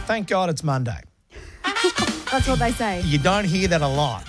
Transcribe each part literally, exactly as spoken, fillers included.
thank God it's Monday. That's what they say. You don't hear that a lot.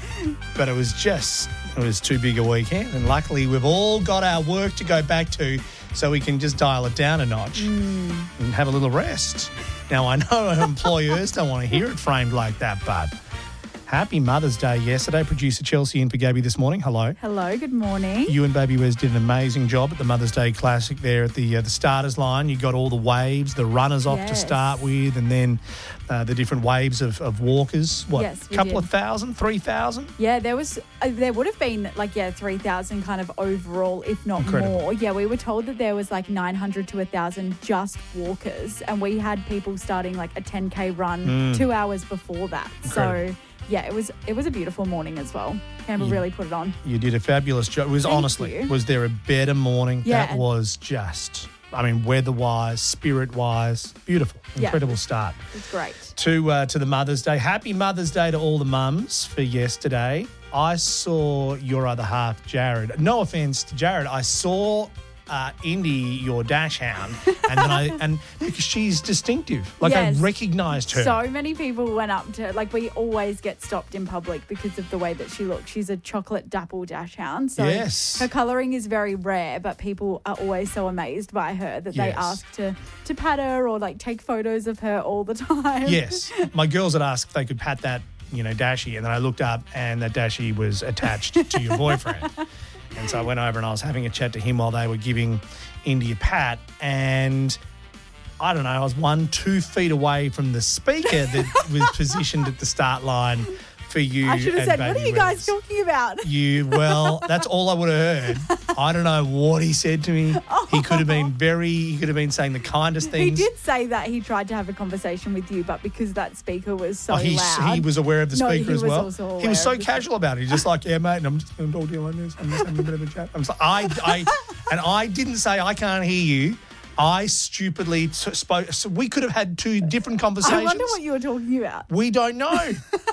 But it was just, it was too big a weekend. And luckily we've all got our work to go back to so we can just dial it down a notch mm. and have a little rest. Now, I know employers don't want to hear it framed like that, but happy Mother's Day yesterday. Producer Chelsea in for Gabby this morning. Hello. Hello, good morning. You and Baby Wes did an amazing job at the Mother's Day Classic there at the uh, the starters line. You got all the waves, the runners off yes. to start with, and then uh, the different waves of, of walkers. What, yes, a couple did. of thousand, three thousand? Yeah, there was, uh, there would have been like, yeah, three thousand kind of overall, if not Incredible. more. Yeah, we were told that there was like nine hundred to one thousand just walkers, and we had people starting like a ten K run mm. two hours before that. Incredible. So, yeah, it was it was a beautiful morning as well. Canberra You- really put it on. You did a fabulous job. It was Thank honestly, you. was there a better morning? Yeah, That and- was just, I mean, weather-wise, spirit-wise, beautiful, Yeah. incredible start It's great. to uh, to the Mother's Day. Happy Mother's Day to all the mums for yesterday. I saw your other half, Jared. No offence to Jared. I saw uh, Indy, your dash hound, and then I and because she's distinctive, like Yes. I recognised her. So many people went up to her. Like, we always get stopped in public because of the way that she looks. She's a chocolate dapple dash hound. So Yes. her colouring is very rare, but people are always so amazed by her that they Yes. ask to, to pat her or, like, take photos of her all the time. Yes. My girls had asked if they could pat that, you know, Dashie, and then I looked up and that Dashie was attached to your boyfriend. And so I went over and I was having a chat to him while they were giving Indy a pat, and I don't know, I was one, two feet away from the speaker that was positioned at the start line for you. I should have and said, what Baby are you guys Wes. talking about? You, well, that's all I would have heard. I don't know what he said to me. He could have been very, he could have been saying the kindest He things. did say that he tried to have a conversation with you, but because that speaker was so Oh, he, loud. he was aware of the No, speaker he as was well. also He aware was so of the casual about it. He's just like, yeah, mate, and I'm just going to talk to you like this. I'm just having a bit of a chat. I'm just like, I, I, and I didn't say I can't hear you. I stupidly t- spoke. So we could have had two different conversations. I wonder what you were talking about. We don't know.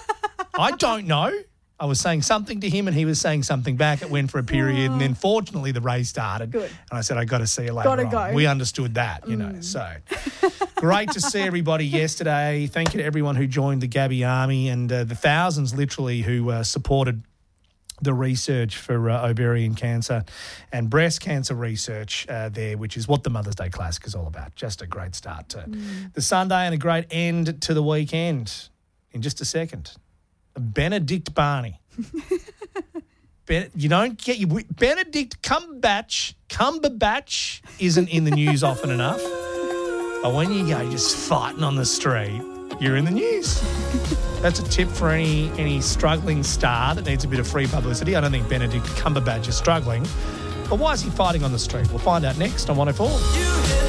I don't know. I was saying something to him and he was saying something back. It went for a period and then fortunately the race started. Good. And I said, I got to see you later Gotta on. go. We understood that, you know. So great to see everybody yesterday. Thank you to everyone who joined the Gabby Army and uh, the thousands literally who uh, supported the research for uh, ovarian cancer and breast cancer research uh, there, which is what the Mother's Day Classic is all about. Just a great start to mm. the Sunday and a great end to the weekend. In just a second, Benedict Barney. ben, you don't get you Benedict Cumberbatch. Cumberbatch isn't in the news often enough, but when you go just fighting on the street, you're in the news. That's a tip for any any struggling star that needs a bit of free publicity. I don't think Benedict Cumberbatch is struggling, but why is he fighting on the street? We'll find out next on one oh four.